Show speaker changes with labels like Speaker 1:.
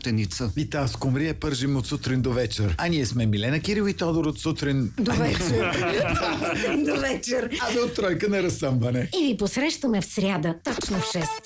Speaker 1: нощеница.
Speaker 2: И та скумрия пържим от сутрин до вечер. А ние сме Милена Кирил и Тодор от сутрин
Speaker 3: До вечер. До вечер.
Speaker 2: а до тройка на разсъмване.
Speaker 3: И ви посрещаме в сряда, точно в 6.